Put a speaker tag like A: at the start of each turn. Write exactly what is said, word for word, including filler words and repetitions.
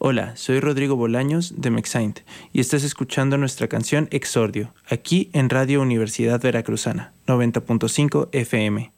A: Hola, soy Rodrigo Bolaños de Mexaint y estás escuchando nuestra canción Exordio, aquí en Radio Universidad Veracruzana, noventa punto cinco F M.